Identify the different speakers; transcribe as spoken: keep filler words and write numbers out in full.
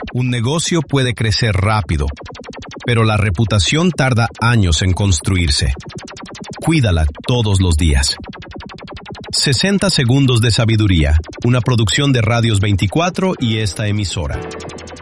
Speaker 1: Un negocio puede crecer rápido, pero la reputación tarda años en construirse. Cuídala todos los días. sesenta segundos de sabiduría, una producción de Radios veinticuatro y esta emisora.